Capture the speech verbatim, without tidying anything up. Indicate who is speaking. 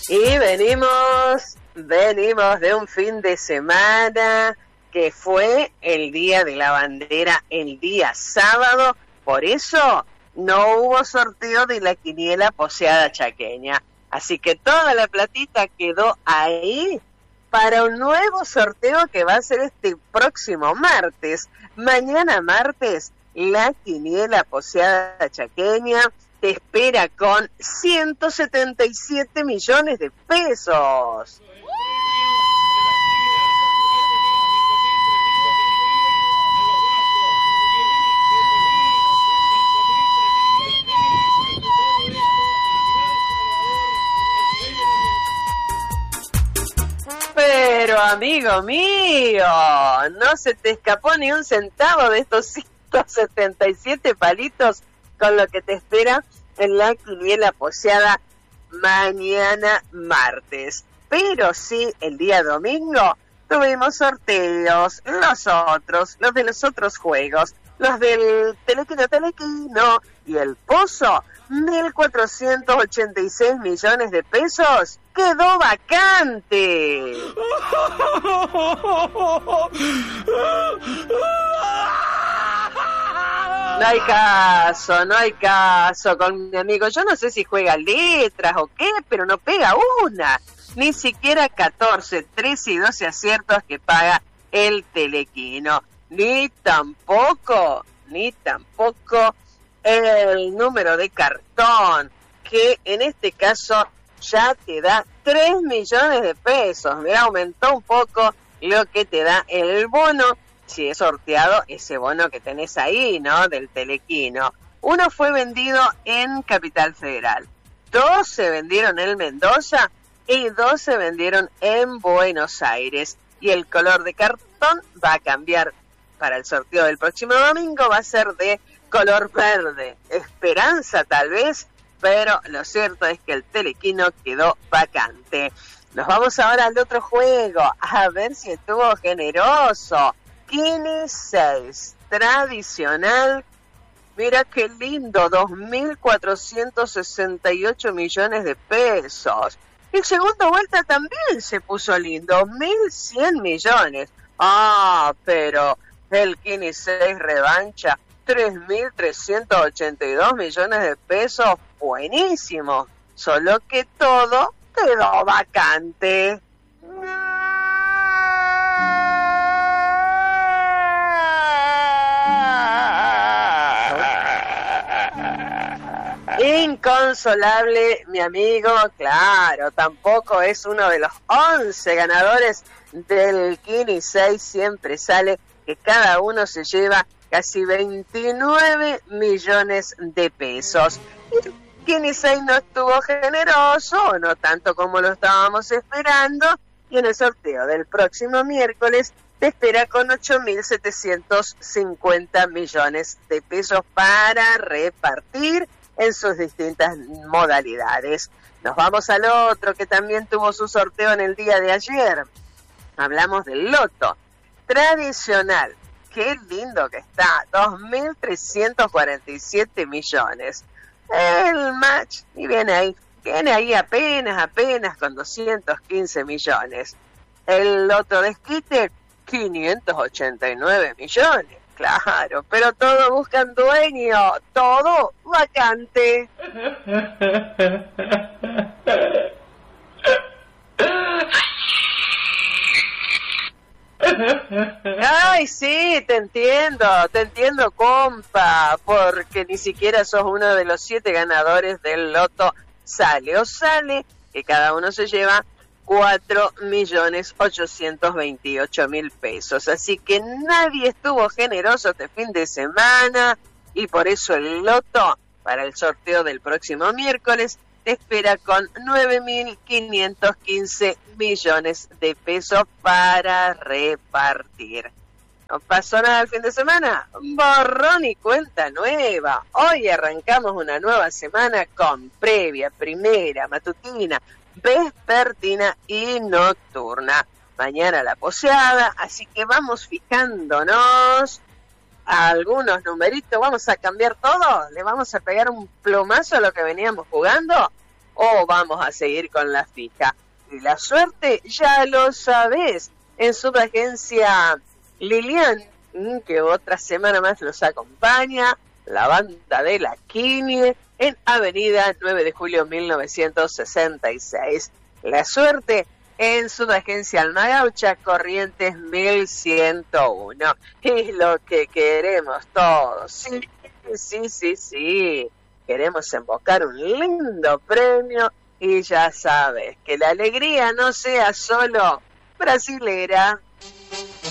Speaker 1: Y venimos, venimos de un fin de semana que fue el Día de la Bandera, el día sábado. Por eso no hubo sorteo de la quiniela poseada chaqueña. Así que toda la platita quedó ahí para un nuevo sorteo que va a ser este próximo martes. Mañana martes, la quiniela poseada chaqueña te espera con ciento setenta y siete millones de pesos. Pero amigo mío, no se te escapó ni un centavo de estos ciento setenta y siete palitos con lo que te espera en la quiniela poseada mañana martes. Pero sí, el día domingo tuvimos sorteos, los otros, los de los otros juegos, los del Telequino Telequino y el Pozo, mil cuatrocientos ochenta y seis millones de pesos, quedó vacante. No hay caso, no hay caso con mi amigo. Yo no sé si juega letras o qué, pero no pega una. Ni siquiera catorce, trece y doce aciertos que paga el Telequino. Ni tampoco, ni tampoco el número de cartón, que en este caso ya te da tres millones de pesos. Mira, aumentó un poco lo que te da el bono. Si es sorteado ese bono que tenés ahí, ¿no? Del Telequino. Uno fue vendido en Capital Federal, dos se vendieron en Mendoza y dos se vendieron en Buenos Aires. Y el color de cartón va a cambiar para el sorteo del próximo domingo, va a ser de color verde. Esperanza tal vez, pero lo cierto es que el Telequino quedó vacante. Nos vamos ahora al otro juego, a ver si estuvo generoso. Kini seis, tradicional, mira qué lindo, dos mil cuatrocientos sesenta y ocho millones de pesos. El segundo vuelta también se puso lindo, mil cien millones. Ah, pero el Kini seis revancha, tres mil trescientos ochenta y dos millones de pesos, buenísimo. Solo que todo quedó vacante. Inconsolable, mi amigo, claro, tampoco es uno de los once ganadores del Kini seis, siempre sale que cada uno se lleva casi veintinueve millones de pesos. El Kini seis no estuvo generoso, no tanto como lo estábamos esperando, y en el sorteo del próximo miércoles te espera con ocho mil setecientos cincuenta millones de pesos para repartir en sus distintas modalidades. Nos vamos al otro que también tuvo su sorteo en el día de ayer. Hablamos del loto tradicional. Qué lindo que está, dos mil trescientos cuarenta y siete millones. El match, y viene ahí, viene ahí apenas, apenas con doscientos quince millones. El loto desquite, quinientos ochenta y nueve millones. Claro, pero todos buscan dueño, todo vacante. Ay, sí, te entiendo, te entiendo, compa, porque ni siquiera sos uno de los siete ganadores del loto sale o sale, que cada uno se lleva cuatro millones ochocientos veintiocho mil pesos. Así que nadie estuvo generoso este fin de semana y por eso el loto para el sorteo del próximo miércoles te espera con nueve mil quinientos quince millones de pesos para repartir. ¿No pasó nada el fin de semana? Borrón y cuenta nueva. Hoy arrancamos una nueva semana con previa, primera, matutina, vespertina y nocturna. Mañana la poseada, así que vamos fijándonos a algunos numeritos. Vamos a cambiar todo, le vamos a pegar un plomazo a lo que veníamos jugando, o o vamos a seguir con la fija. Y la suerte ya lo sabés. En su agencia Lilian, que otra semana más los acompaña, la banda de la Quinie, en Avenida nueve de julio mil novecientos sesenta y seis. La suerte en su agencia Almagaucha, Corrientes mil ciento uno. Es lo que queremos todos. Sí, sí, sí, sí. Queremos embocar un lindo premio y ya sabes, que la alegría no sea solo brasilera.